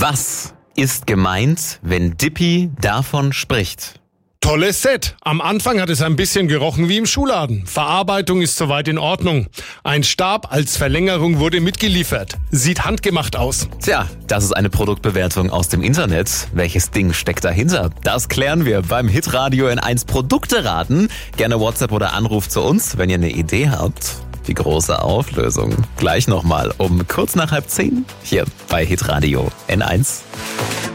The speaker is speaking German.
Was ist gemeint, wenn Dippy davon spricht? Tolles Set. Am Anfang hat es ein bisschen gerochen wie im Schuhladen. Verarbeitung ist soweit in Ordnung. Ein Stab als Verlängerung wurde mitgeliefert. Sieht handgemacht aus. Tja, das ist eine Produktbewertung aus dem Internet. Welches Ding steckt dahinter? Das klären wir beim Hitradio N1 Produkte raten. Gerne WhatsApp oder Anruf zu uns, wenn ihr eine Idee habt. Die große Auflösung. Gleich nochmal um kurz nach 9:30 hier bei Hitradio N1.